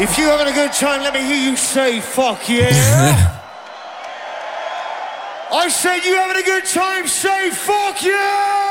If you're having a good time, let me hear you say, fuck yeah. I said you having a good time, say, fuck yeah.